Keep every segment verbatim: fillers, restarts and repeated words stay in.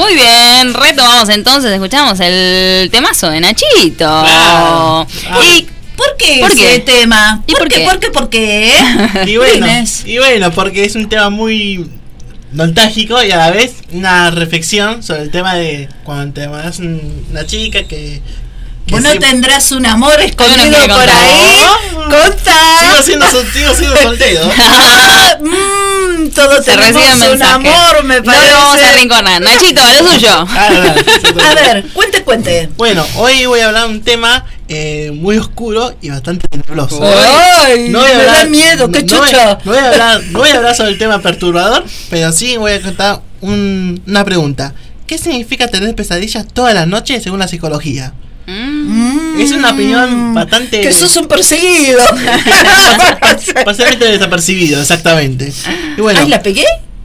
Muy bien, retomamos entonces, escuchamos el temazo de Nachito. Claro. ¿Y por qué ¿Por ese qué? tema? ¿Y ¿Por, por qué? qué? ¿Por qué? ¿Por qué? Y bueno, Inés. y bueno, porque es un tema muy nostálgico y a la vez una reflexión sobre el tema de cuando te mandas una chica que... que Vos no siempre- tendrás un amor escondido quiere por contar. ahí. No. Contá. Sigo siendo, sol- sigo siendo soltero. Ah, mm, todos se tenemos recibe un mensaje? amor, me No parece. lo vamos a arrinconar. Nachito, lo suyo. Ah, no, no, A ver, cuente, cuente. Bueno, hoy voy a hablar de un tema eh, muy oscuro y bastante tenebroso. Ay, No voy a me hablar- da miedo, qué no voy- chucho. No voy a hablar, no voy a hablar sobre el tema perturbador, pero sí voy a contar un- una pregunta. ¿Qué significa tener pesadillas todas las noches según la psicología? Mm. Es una opinión bastante... Que sos un perseguido. Parcialmente desapercibido, exactamente. Y bueno, Ay, ¿la pegué?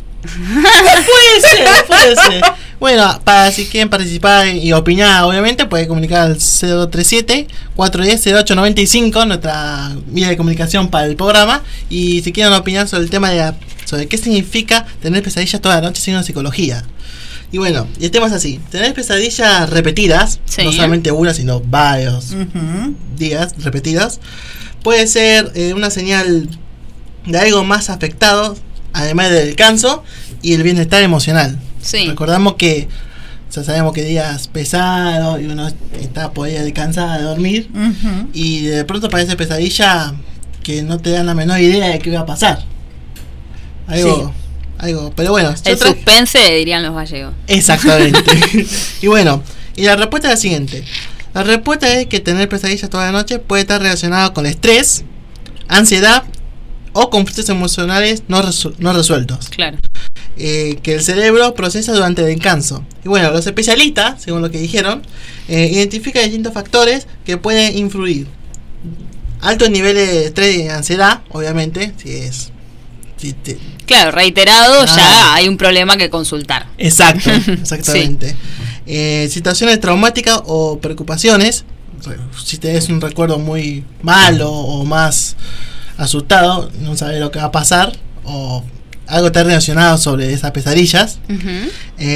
puede ser, puede ser. Bueno, para si quieren participar y opinar, obviamente, pueden comunicar al cero tres siete, cuatro uno cero, cero ocho nueve cinco, nuestra vía de comunicación para el programa. Y si quieren opinar sobre el tema de la- sobre qué significa tener pesadillas toda la noche según la psicología. Y bueno, y el tema es así: tener pesadillas repetidas, Sí. no solamente una, sino varios Ujú. días repetidas, puede ser eh, una señal de algo más afectado, además del descanso y el bienestar emocional. Sí. Recordamos que, o sea, sabemos que días pesados y uno está por ahí descansar, de dormir, Ujú. y de pronto parece pesadilla que no te dan la menor idea de qué va a pasar. Algo, algo, pero bueno. yo El tra- suspense, dirían los gallegos. Exactamente. Y bueno, y la respuesta es la siguiente. La respuesta es que tener pesadillas toda la noche puede estar relacionado con estrés, ansiedad o conflictos emocionales no, resu- no resueltos, Claro. eh, que el cerebro procesa durante el descanso. Y bueno, los especialistas, según lo que dijeron, eh, identifican distintos factores que pueden influir. Altos niveles de estrés y ansiedad, obviamente, si es... Si te, Claro, reiterado, Ah. ya hay un problema que consultar. Exacto, exactamente. Eh, situaciones traumáticas o preocupaciones, si tenés un recuerdo muy malo o más asustado, no sabes lo que va a pasar, o algo está relacionado sobre esas pesadillas. Ujú.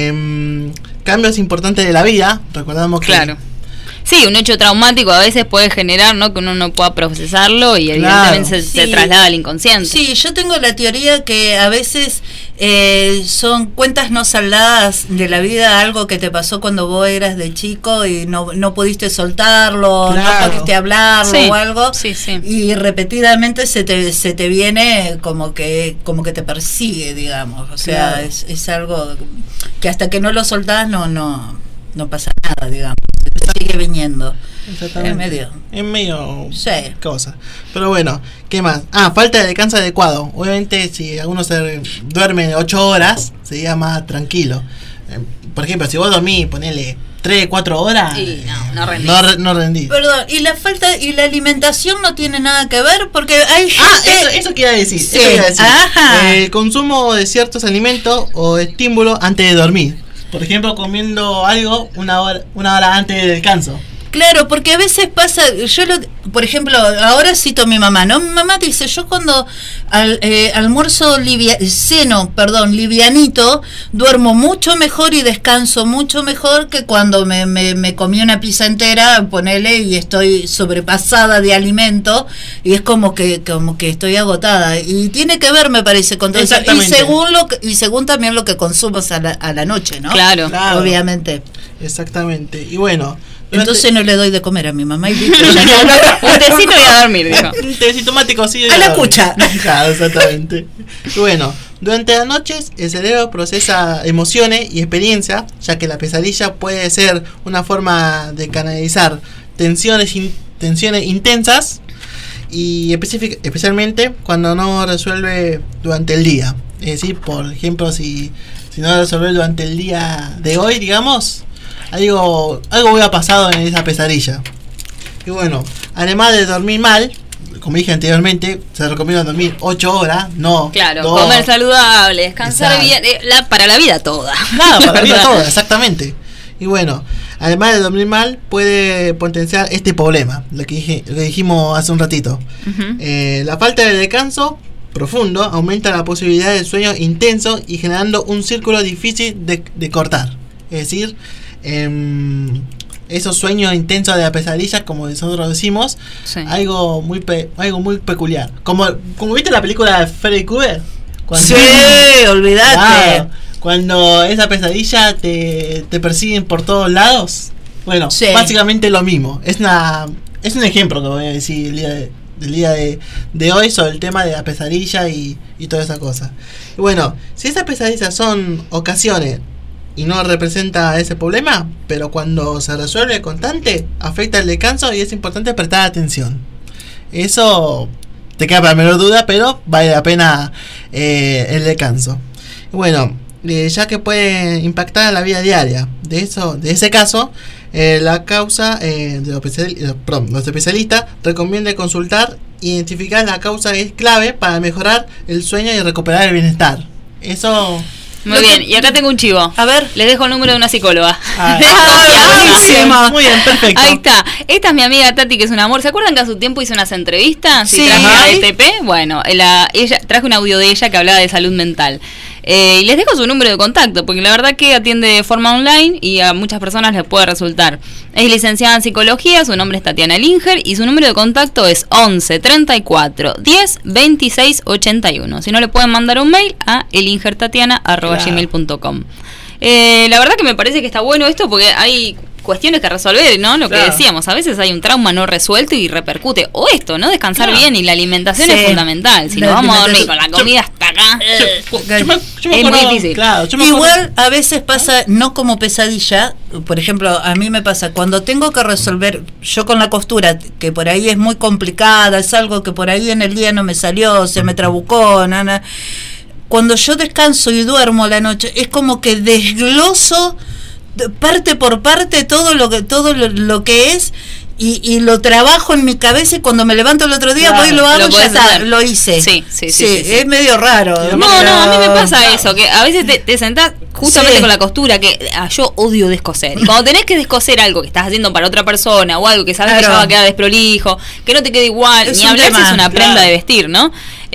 Em, cambios importantes de la vida, recordamos que... Claro. Sí, un hecho traumático a veces puede generar, ¿no?, que uno no pueda procesarlo y Claro. evidentemente se, se Sí. traslada al inconsciente. Sí, yo tengo la teoría que a veces eh, son cuentas no saldadas de la vida, algo que te pasó cuando vos eras de chico y no, no pudiste soltarlo, Claro. no pudiste hablarlo Sí, o algo, sí, sí. y repetidamente se te, se te viene como que como que te persigue, digamos. O sea, Claro. es, es algo que hasta que no lo soltás no, no, no pasa nada, digamos. Se sigue viniendo. Exactamente. Es medio. Es medio Sí. cosa. Pero bueno, ¿qué más? Ah, falta de descanso adecuado. Obviamente, si alguno se duerme ocho horas, sería más tranquilo. Eh, por ejemplo, si vos dormís, ponele tres, cuatro horas, Y no, no rendís. no, re- no rendís. Perdón, y la falta y la alimentación no tiene nada que ver porque hay Ah, gente- eso, eso quería decir. Sí. Eso quería decir. Ajá. El consumo de ciertos alimentos o estímulos antes de dormir. Por ejemplo, comiendo algo una hora, una hora antes del descanso. Claro, porque a veces pasa, yo lo, por ejemplo, ahora cito a mi mamá, ¿no? Mi mamá dice, yo cuando al, eh, almuerzo livia, seno, perdón, livianito, duermo mucho mejor y descanso mucho mejor que cuando me, me, me comí una pizza entera, ponele, y estoy sobrepasada de alimento, y es como que, como que estoy agotada. Y tiene que ver, me parece, con todo eso. Y Exactamente. según lo que, y según también lo que consumas a la, a la noche, ¿no? Claro. Claro. Obviamente. Exactamente. Y bueno. durante- Entonces no le doy de comer a mi mamá y listo, ya Un tecito y a dormir, dijo. Un tecito mate cocido y A la dormir. cucha. Claro, exactamente. Y bueno, durante las noches el cerebro procesa emociones y experiencias, ya que la pesadilla puede ser una forma de canalizar tensiones, in- tensiones intensas y específic- especialmente cuando no resuelve durante el día. Es decir, por ejemplo, si, si no resuelve durante el día de hoy, digamos, algo, algo hubiera pasado en esa pesadilla. Y bueno, además de dormir mal, como dije anteriormente, se recomienda dormir ocho horas, no Claro, dos. comer saludable, descansar Exacto. bien, eh, la, para la vida toda. Nada, para la vida ¿Verdad? toda, exactamente. Y bueno, además de dormir mal, puede potenciar este problema, lo que, dije, lo que dijimos hace un ratito. Ujú. Eh, la falta de descanso profundo aumenta la posibilidad de sueño intenso y generando un círculo difícil de, de cortar. Es Es decir, eh, esos sueños intensos de la pesadilla, como nosotros decimos, sí. algo muy pe algo muy peculiar. Como, como viste la película de Freddy Krueger. Sí, olvidate. Claro, cuando esa pesadilla te, te persiguen por todos lados. Bueno, sí. básicamente lo mismo. Es una es un ejemplo que voy a decir el día de, del día de, de hoy sobre el tema de la pesadilla y, y toda esa cosa. Y bueno, si esas pesadillas son ocasiones y no representa ese problema, pero cuando se resuelve constante, afecta el descanso y es importante prestar atención. Eso te queda para la menor duda, pero vale la pena eh, el descanso. Y bueno, eh, ya que puede impactar la vida diaria, de eso, de ese caso, eh, la causa eh, de los, especial, perdón, los especialistas recomiendan consultar, identificar la causa es clave para mejorar el sueño y recuperar el bienestar. Eso. Muy bien, y acá tengo un chivo. A ver. Les dejo el número de una psicóloga. Ah, ah, muy bien, perfecto. Ahí está. Esta es mi amiga Tati, que es un amor. ¿Se acuerdan que a su tiempo hizo unas entrevistas? Sí. Y traje a E T P. Bueno, la, ella traje un audio de ella que hablaba de salud mental. Eh, y les dejo su número de contacto, porque la verdad que atiende de forma online y a muchas personas les puede resultar. Es licenciada en psicología, su nombre es Tatiana Linger y su número de contacto es once treinta y cuatro diez veintiséis ochenta y uno. Si no, le pueden mandar un mail a elingertatiana arroba gmail punto com. Eh, la verdad que me parece que está bueno esto porque hay cuestiones que resolver, ¿no? Lo claro. que decíamos, a veces hay un trauma no resuelto y repercute. O esto, ¿no? Descansar claro. bien y la alimentación sí. es fundamental. Si no vamos a dormir con la comida hasta acá, yo, yo, yo me, yo me es acuerdo, muy difícil. Claro, yo me Igual acuerdo. a veces pasa, no como pesadilla, por ejemplo, a mí me pasa, cuando tengo que resolver, yo con la costura, que por ahí es muy complicada, es algo que por ahí en el día no me salió, se me trabucó, nada. Cuando yo descanso y duermo la noche, es como que desgloso parte por parte todo lo que todo lo, lo que es y, y lo trabajo en mi cabeza y cuando me levanto el otro día claro, voy y lo hago y ya está, lo hice. Sí, sí, sí, sí, sí, sí. Es medio raro. No, no, no, a mí me pasa claro. eso, que a veces te, te sentás justamente sí. con la costura, que ah, yo odio descoser. Y cuando tenés que descoser algo que estás haciendo para otra persona o algo que sabes claro. que ya va a quedar desprolijo, que no te quede igual, es ni hablar si es una prenda claro. de vestir, ¿no?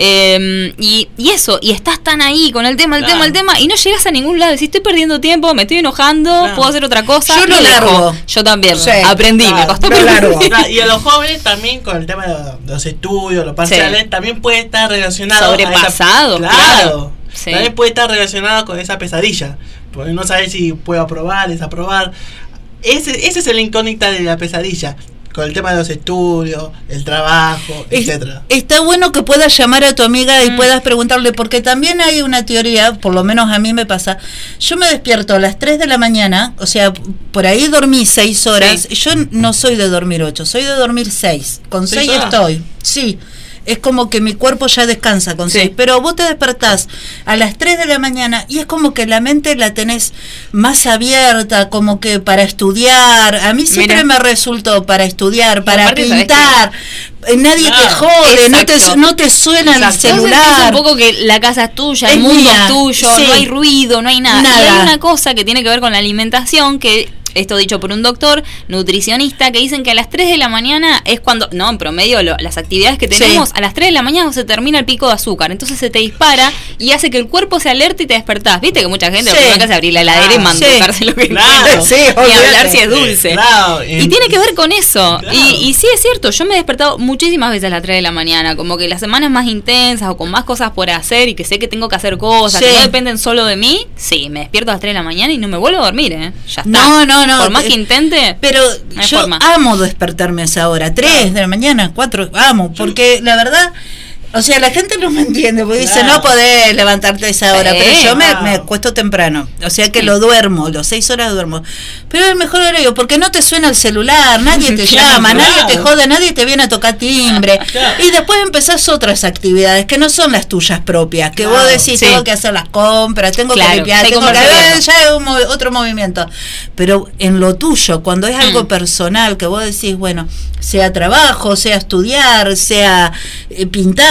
Eh, y, y eso, y estás tan ahí con el tema, el claro. tema, el tema, y no llegas a ningún lado. Si estoy perdiendo tiempo, me estoy enojando, claro. puedo hacer otra cosa. Yo lo largo. Yo también, sí, aprendí, claro, me costó lo largo. Claro, y a los jóvenes también con el tema de los, de los estudios, los parciales, sí. también puede estar relacionado. Sobrepasado, a esa, claro. claro. Sí. También puede estar relacionado con esa pesadilla. Porque no sabes si puedo aprobar, desaprobar. Ese, ese es el incógnita de la pesadilla. Con el tema de los estudios, el trabajo, es, etcétera. Está bueno que puedas llamar a tu amiga y mm. puedas preguntarle, porque también hay una teoría, por lo menos a mí me pasa. Yo me despierto a las tres de la mañana, o sea, por ahí dormí seis horas. Sí. Yo no soy de dormir ocho, soy de dormir seis. Con seis, seis estoy, sí. Es como que mi cuerpo ya descansa con seis, sí. pero vos te despertás a las tres de la mañana y es como que la mente la tenés más abierta, como que para estudiar. A mí siempre Mira. me resultó para estudiar, para aparte, pintar. Nadie claro. te jode, no te, no te suena Exacto. el celular. Es un poco que la casa es tuya, es el mundo mía. es tuyo, sí. no hay ruido, no hay nada. nada. Y hay una cosa que tiene que ver con la alimentación que... Esto dicho por un doctor nutricionista, que dicen que a las tres de la mañana es cuando, no, en promedio lo, las actividades que tenemos, sí. a las tres de la mañana se termina el pico de azúcar, entonces se te dispara y hace que el cuerpo se alerte y te despertás. Viste que mucha gente sí. lo primero que hace es abrir la heladera ah, y manducarse sí. lo que claro. sí, y hablar si es dulce. Claro. Y tiene que ver con eso. Claro. Y, y sí es cierto, yo me he despertado muchísimas veces a las tres de la mañana, como que las semanas más intensas o con más cosas por hacer y que sé que tengo que hacer cosas sí. que no dependen solo de mí, sí, me despierto a las tres de la mañana y no me vuelvo a dormir, ¿eh? Ya está. No, no, no. Por más que intente. Pero no yo forma. amo despertarme a esa hora, tres de la mañana, cuatro, amo, porque la verdad, o sea, la gente no me entiende, porque claro. dice, no podés levantarte a esa hora, sí, pero yo me, me acuesto temprano, o sea que sí. lo duermo, los seis horas duermo, pero es el mejor horario, porque no te suena el celular, nadie te llama, claro. nadie te jode, nadie te viene a tocar timbre, claro. y después empezás otras actividades que no son las tuyas propias, que claro. vos decís, sí. tengo que hacer las compras, tengo claro. que limpiar, tengo que ver, ya es un, otro movimiento, pero en lo tuyo, cuando es algo mm. personal, que vos decís, bueno, sea trabajo, sea estudiar, sea eh, pintar,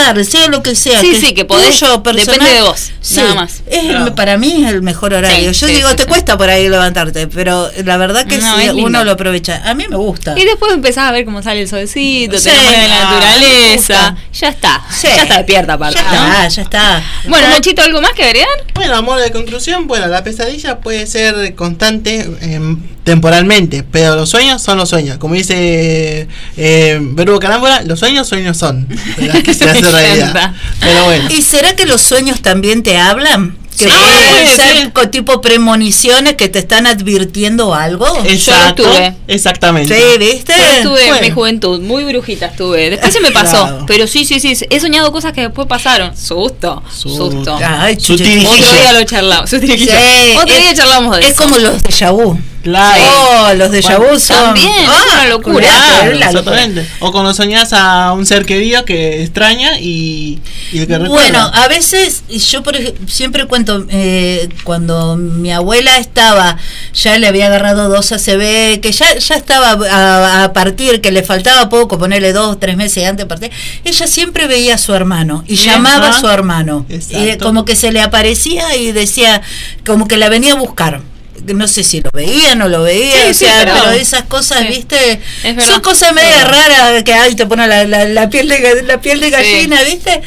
bienestar, sea lo que sea. Sí, que sí, que podés, tuyo, personal, depende de vos, sí, nada más. Es el- Claro. para mí es el mejor horario. Sí, Yo sí, digo, sí, te sí. cuesta por ahí levantarte, pero la verdad que No, sí, es lindo. uno lo aprovecha. A mí me gusta. Y después empezás a ver cómo sale el solcito, Sí, te enamoras de la ah, me naturaleza. gusta. Ya está, Sí. ya está despierta aparte, Ya ¿no? está, ya está. Bueno, Nachito, ¿algo más que agregar? Bueno, a modo de conclusión, bueno, la pesadilla puede ser constante eh, temporalmente, pero los sueños son los sueños. Como dice eh, Verbo Carámbola, los sueños, sueños son. ¿Verdad? Que se hace Me realidad. encanta. Pero bueno. ¿Y será que los sueños también te hablan? Que Sí, pueden sí. ser co- tipo premoniciones que te están advirtiendo algo. Exacto, Yo lo tuve. exactamente. Sí, ¿viste? Yo estuve en Bueno. mi juventud, muy brujita estuve. Después se me pasó, Claro. pero sí, sí, sí. He soñado cosas que después pasaron. Susto, Susto. susto. Ay, Su chuche- tirijillo. Otro día lo charlamos. Sí, Otro es- día charlamos de Es eso. como los déjà vu. Claro. Oh, los déjà vu Bueno, son. también, es una locura. claro, Claro, es la locura. exactamente. O cuando soñás a un ser querido que extraña y, y el que recuerda. Bueno, a veces yo por ej- siempre cuento eh, cuando mi abuela estaba, ya le había agarrado dos A C V, que ya ya estaba a, a partir, que le faltaba poco, ponerle dos o tres meses antes de partir. Ella siempre veía a su hermano y Bien, llamaba ajá. a su hermano, Exacto. y como que se le aparecía y decía, como que la venía a buscar. No sé si lo veía, no lo veía, Sí, o sí, sea, pero- pero, esas cosas, sí. viste, Es verdad. son cosas medio raras que ay te pone la, la, la piel de la piel de Sí. gallina, viste.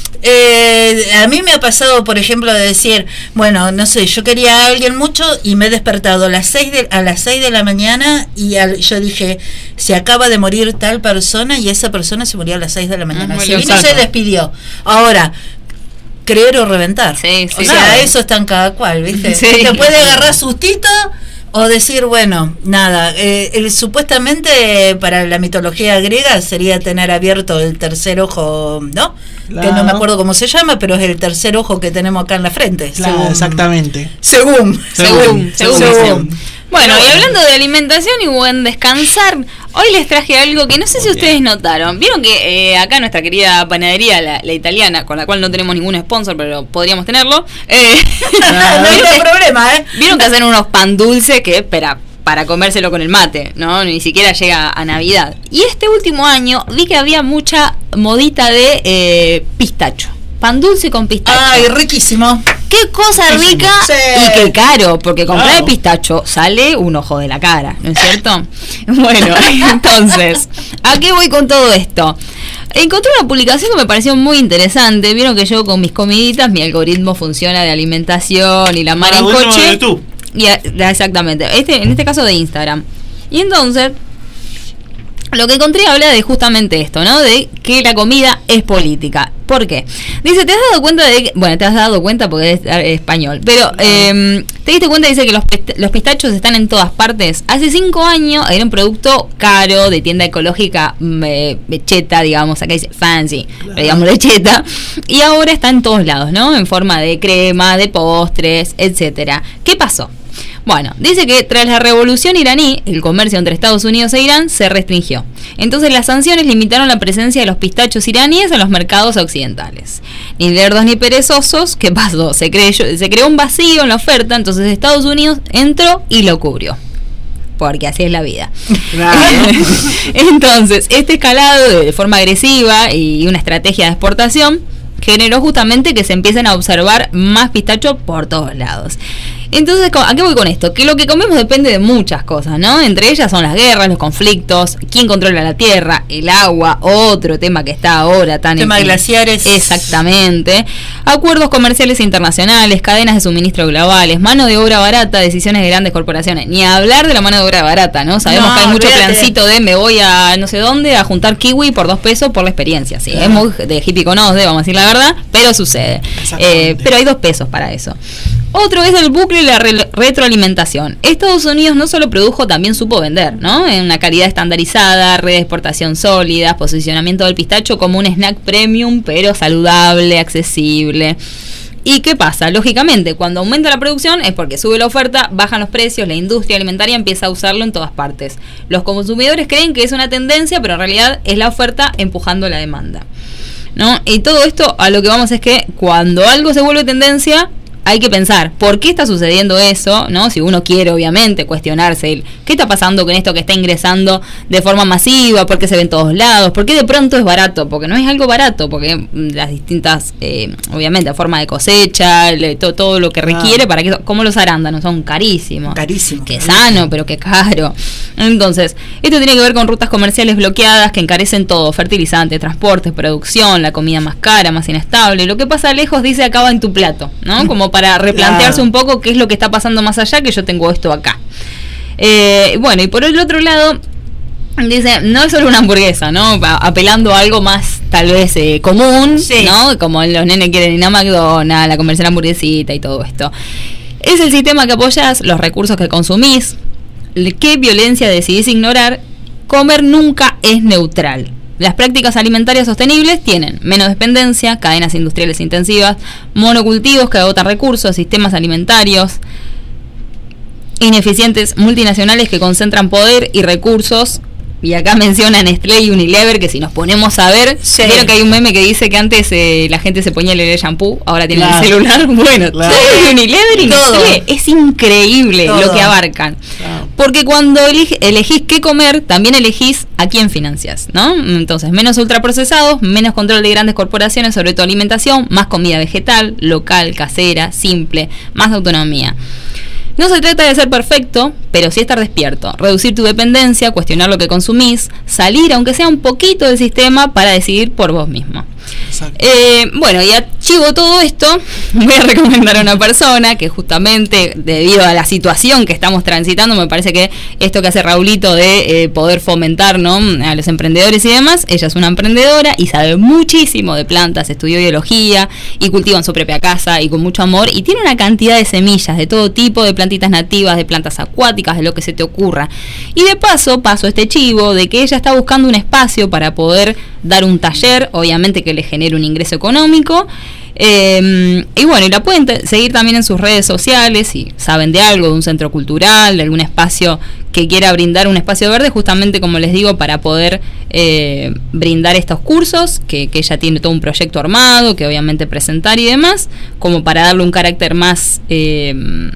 Eh, a mí me ha pasado, por ejemplo, de decir, bueno, no sé, yo quería a alguien mucho y me he despertado a las seis de, a las seis de la mañana y al- yo dije, se acaba de morir tal persona y esa persona se murió a las seis de la mañana. muy Se vino y exacto. se despidió. Ahora, creer o reventar. Sí, sí, o sea, claro. eso está en cada cual, ¿viste? Sí. Te puede agarrar sustito o decir, bueno, nada, eh, el- supuestamente eh, para la mitología griega sería tener abierto el tercer ojo, ¿no? Claro. Que no me acuerdo cómo se llama, pero es el tercer ojo que tenemos acá en la frente. Claro, según- exactamente. Según. Según, según, según. según. Bueno, y hablando de alimentación y buen descansar, hoy les traje algo que no sé si Muy ustedes bien. notaron. Vieron que eh, acá nuestra querida panadería, la, la italiana, con la cual no tenemos ningún sponsor, pero podríamos tenerlo. Eh, No hay problema, ¿eh? Vieron que hacen unos pan dulces que, espera, para comérselo con el mate, ¿no? Ni siquiera llega a Navidad. Y este último año vi que había mucha modita de eh, pistacho. Pan dulce con pistacho. Ay, riquísimo. Qué cosa rica Sí. y qué caro, porque comprar Claro. el pistacho sale un ojo de la cara, ¿no es cierto? Bueno, entonces, ¿a qué voy con todo esto? Encontré una publicación que me pareció muy interesante. Vieron que yo con mis comiditas, mi algoritmo funciona de alimentación y la mar en Algoritmo coche. de YouTube. Y a- exactamente, este, en este caso de Instagram. Y entonces, lo que encontré habla de justamente esto, ¿no? De que la comida es política. ¿Por qué? Dice, ¿te has dado cuenta de que... Bueno, te has dado cuenta porque es eh, español. Pero, eh, ¿te diste cuenta? Dice que los, pist- los pistachos están en todas partes. Hace cinco años era un producto caro, de tienda ecológica, mm, eh, cheta, digamos. Acá dice fancy, pero digamos de cheta. Y ahora está en todos lados, ¿no? En forma de crema, de postres, etcétera. ¿Qué pasó? Bueno, dice que tras la revolución iraní, el comercio entre Estados Unidos e Irán se restringió. Entonces las sanciones limitaron la presencia de los pistachos iraníes en los mercados occidentales. Ni lerdos ni perezosos, ¿qué pasó? Se creyó, se creó un vacío en la oferta, entonces Estados Unidos entró y lo cubrió. Porque así es la vida. Claro. Entonces, este escalado de, de forma agresiva y una estrategia de exportación generó justamente que se empiecen a observar más pistachos por todos lados. Entonces, ¿a qué voy con esto? Que lo que comemos depende de muchas cosas, ¿no? Entre ellas son las guerras, los conflictos, quién controla la tierra, el agua, otro tema que está ahora tan... Tema en- glaciares. Exactamente. Acuerdos comerciales internacionales, cadenas de suministro globales, mano de obra barata, decisiones de grandes corporaciones. Ni hablar de la mano de obra barata, ¿no? Sabemos No, que hay mucho olvídate. plancito de me voy a no sé dónde a juntar kiwi por dos pesos por la experiencia. Sí, es muy de hippie con osde, vamos a decir la verdad, pero sucede. Exactamente. Eh, pero hay dos pesos para eso. Otro es el bucle y la re- retroalimentación. Estados Unidos no solo produjo, también supo vender, ¿no? En una calidad estandarizada, red de exportación sólida, posicionamiento del pistacho como un snack premium, pero saludable, accesible. ¿Y qué pasa? Lógicamente, cuando aumenta la producción es porque sube la oferta, bajan los precios, la industria alimentaria empieza a usarlo en todas partes. Los consumidores creen que es una tendencia, pero en realidad es la oferta empujando la demanda, ¿no? Y todo esto a lo que vamos es que cuando algo se vuelve tendencia, hay que pensar, ¿por qué está sucediendo eso? ¿No? Si uno quiere, obviamente, cuestionarse el, ¿qué está pasando con esto que está ingresando de forma masiva? ¿Por qué se ve en todos lados? ¿Por qué de pronto es barato? Porque no es algo barato, porque las distintas, eh, obviamente, forma de cosecha, le, to, todo lo que requiere, ah. para que, como los arándanos, son carísimos. Carísimo. Que sano, pero que caro. Entonces, esto tiene que ver con rutas comerciales bloqueadas que encarecen todo, fertilizantes, transportes, producción, la comida más cara, más inestable. Lo que pasa lejos, dice, acaba en tu plato, ¿no? Como para replantearse claro. un poco qué es lo que está pasando más allá, que yo tengo esto acá. Eh, bueno, y por el otro lado, dice, no es solo una hamburguesa, ¿no? Apelando a algo más, tal vez, eh, común, sí. ¿no? Como los nenes quieren ir a McDonald's, a comerse la hamburguesita y todo esto. Es el sistema que apoyás, los recursos que consumís, qué violencia decidís ignorar. Comer nunca es neutral. Las prácticas alimentarias sostenibles tienen menos dependencia, cadenas industriales intensivas, monocultivos que agotan recursos, sistemas alimentarios ineficientes, multinacionales que concentran poder y recursos. Y acá mencionan Nestlé y Unilever, que si nos ponemos a ver, sí. Vieron que hay un meme que dice que antes eh, la gente se ponía el shampoo, ahora tienen claro. el celular. Bueno, claro. todo Unilever y todo. Nestlé, es increíble todo. Lo que abarcan. Claro. Porque cuando elige, elegís qué comer, también elegís a quién financias, ¿no? Entonces, menos ultraprocesados, menos control de grandes corporaciones sobre tu alimentación, más comida vegetal, local, casera, simple, más autonomía. No se trata de ser perfecto, pero sí estar despierto, reducir tu dependencia, cuestionar lo que consumís, salir aunque sea un poquito del sistema para decidir por vos mismo. Eh, bueno, y archivo todo esto, voy a recomendar a una persona que justamente debido a la situación que estamos transitando, me parece que esto que hace Raulito de eh, poder fomentar, ¿no?, a los emprendedores y demás, ella es una emprendedora y sabe muchísimo de plantas, estudió biología y cultiva en su propia casa y con mucho amor, y tiene una cantidad de semillas de todo tipo, de plantitas nativas, de plantas acuáticas, de lo que se te ocurra. Y de paso, paso este chivo de que ella está buscando un espacio para poder dar un taller, obviamente que le genere un ingreso económico, eh, y bueno, y la pueden t- seguir también en sus redes sociales si saben de algo, de un centro cultural, de algún espacio que quiera brindar un espacio verde, justamente como les digo, para poder eh, brindar estos cursos, que, que ella tiene todo un proyecto armado, que obviamente presentar y demás, como para darle un carácter más... Eh,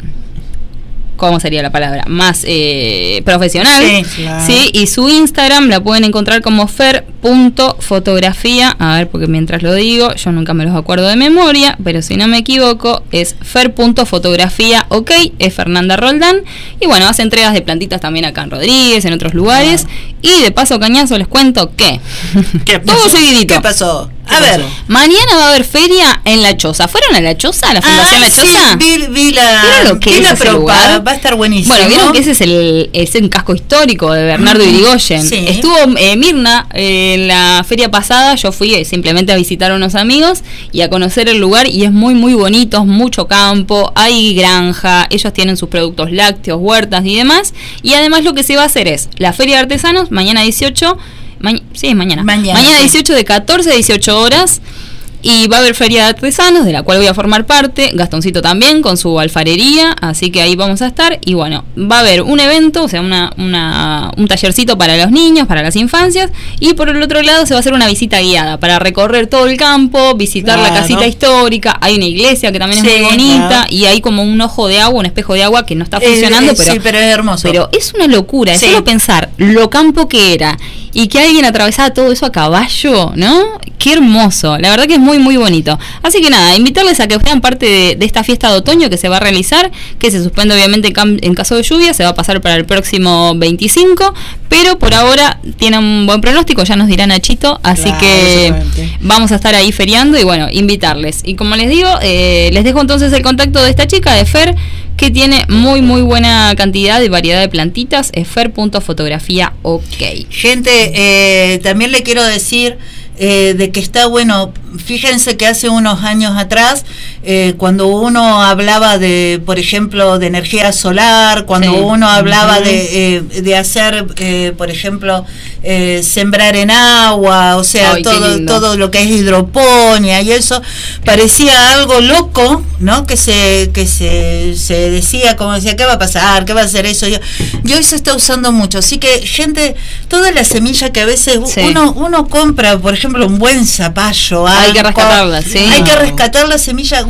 ¿cómo sería la palabra? Más eh, profesional. Sí, claro. Sí, y su Instagram la pueden encontrar como fer punto fotografía. A ver, porque mientras lo digo, yo nunca me los acuerdo de memoria, pero si no me equivoco, es fer punto fotografía, ok, es Fernanda Roldán. Y bueno, hace entregas de plantitas también acá en Rodríguez, en otros lugares. Ah. Y de paso, cañazo, les cuento que... ¿Qué pasó? Todo seguidito. ¿Qué pasó? A ver, pasó? Mañana va a haber feria en La Choza. ¿Fueron a La Choza, a la Fundación ah, La Choza? Sí, vi, vi la, ¿Vieron lo que es ese lugar? Va a estar buenísimo. Bueno, vieron que ese es el es un casco histórico de Bernardo Irigoyen. Sí. Estuvo eh, Mirna eh, en la feria pasada, yo fui eh, simplemente a visitar a unos amigos y a conocer el lugar, y es muy muy bonito, mucho campo, hay granja, ellos tienen sus productos lácteos, huertas y demás, y además lo que se va a hacer es la feria de artesanos, mañana dieciocho, ma- sí, es mañana, mañana, mañana dieciocho de catorce a dieciocho horas. Y va a haber feria de artesanos, de la cual voy a formar parte, Gastoncito también, con su alfarería, así que ahí vamos a estar. Y bueno, va a haber un evento, o sea, una, una, un tallercito para los niños, para las infancias, y por el otro lado se va a hacer una visita guiada, para recorrer todo el campo, visitar claro. la casita histórica, hay una iglesia que también sí, es muy bonita, claro. y hay como un ojo de agua, un espejo de agua que no está funcionando, eh, eh, pero, sí, pero es hermoso. Pero es una locura, sí. Es solo pensar lo campo que era, y que alguien atravesaba todo eso a caballo, ¿no? Qué hermoso, la verdad que es muy muy bonito. Así que nada, invitarles a que sean parte de, de esta fiesta de otoño que se va a realizar, que se suspende obviamente en, en caso de lluvia, se va a pasar para el próximo veinticinco, pero por ahora tiene un buen pronóstico, ya nos dirá Nachito, así claro, que vamos a estar ahí feriando y bueno, invitarles. Y como les digo, eh, les dejo entonces el contacto de esta chica, de Fer, que tiene muy muy buena cantidad de variedad de plantitas, es fer punto fotografía, ok. Gente, eh, también le quiero decir eh, de que está bueno, fíjense que hace unos años atrás, eh, cuando uno hablaba de, por ejemplo, de energía solar, cuando sí. uno hablaba uh-huh. de, eh, de hacer, eh, por ejemplo, eh, sembrar en agua, o sea, Ay, todo todo lo que es hidroponía y eso, parecía algo loco, ¿no? Que se que se, se decía, como decía, ¿qué va a pasar? ¿Qué va a hacer eso? Y, y hoy se está usando mucho, así que, gente, toda la semilla que a veces sí. uno uno compra, por ejemplo, un buen zapallo, hay que rescatarla, sí. Hay que rescatar la semilla,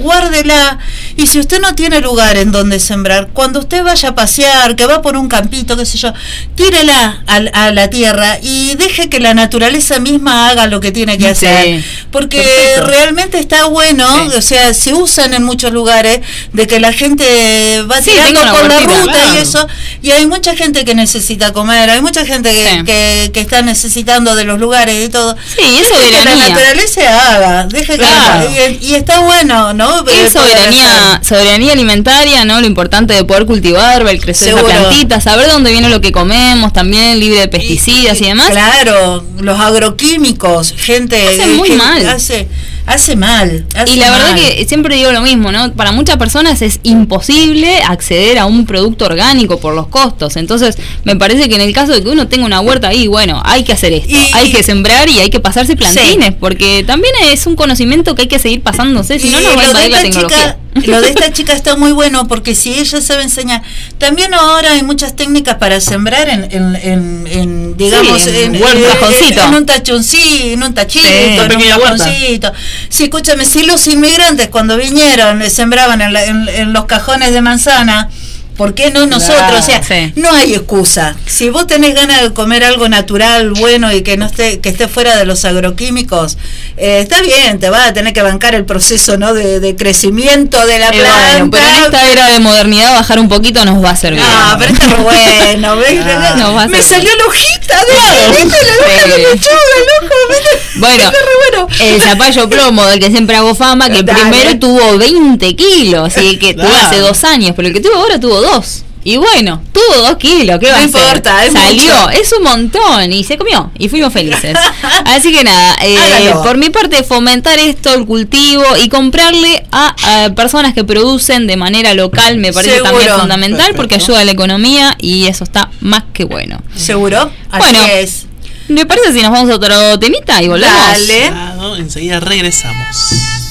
guárdela. Y si usted no tiene lugar en donde sembrar, cuando usted vaya a pasear, que va por un campito, qué sé yo, tírela a, a la tierra y deje que la naturaleza misma haga lo que tiene que hacer. Sí. Porque perfecto. Realmente está bueno, sí. O sea, se usan en muchos lugares de que la gente va sí, tirando por la ruta, claro. Y eso, y hay mucha gente que necesita comer, hay mucha gente que, sí. que, que está necesitando de los lugares y todo. Sí, eso es que la naturaleza haga, deje claro. que y, y está bueno, ¿no? Es soberanía, soberanía alimentaria, ¿no? Lo importante de poder cultivar, ver crecer esa plantita, saber dónde viene lo que comemos, también libre de pesticidas y, y, y demás. Claro, los agroquímicos, gente hace muy que mal. Hace, hace mal. Hace y la mal. verdad que siempre digo lo mismo, ¿no? Para muchas personas es imposible acceder a un producto orgánico por los costos. Entonces, me parece que en el caso de que uno tenga una huerta ahí, bueno, hay que hacer esto, y, hay que sembrar y hay que pasarse plantines, sí. Porque también es un conocimiento que hay que seguir pasándose, si no nos va a invadir la tecnología. Chica, lo de esta chica está muy bueno porque si ella sabe enseñar, también ahora hay muchas técnicas para sembrar en, en, en, en digamos, sí, en, en, en, en, en un tachoncito, en un tachito, sí, en un cajoncito. Sí, escúchame, si los inmigrantes cuando vinieron sembraban en, la, en, en los cajones de manzana, ¿por qué no nosotros? Claro, o sea, sí. No hay excusa. Si vos tenés ganas de comer algo natural, bueno, y que no esté, que esté fuera de los agroquímicos, eh, está bien, te vas a tener que bancar el proceso, ¿no? De, de crecimiento de la eh, planta. Bueno, pero en esta era de modernidad bajar un poquito nos va a servir. Ah, pero está bueno, ¿ves? Ah, no, me servir. Salió la hojita de claro. ¿Viste? La hoja de lechuga, loco. Bueno, bueno, el zapallo plomo del que siempre hago fama, que Dale. primero tuvo veinte kilos, y que tuvo hace dos años, pero el que tuvo ahora tuvo dos. Y bueno, tuvo dos kilos, ¿qué va no a importa, hacer? Es Salió, mucho. Es un montón, y se comió, y fuimos felices. Así que nada, eh, por mi parte, fomentar esto, el cultivo, y comprarle a, a personas que producen de manera local, me parece Seguro. También fundamental, Perfecto. Porque ayuda a la economía, y eso está más que bueno. ¿Seguro? Así bueno, es. ¿Me parece si nos vamos a otro temita y volvemos? Dale. Claro, enseguida regresamos.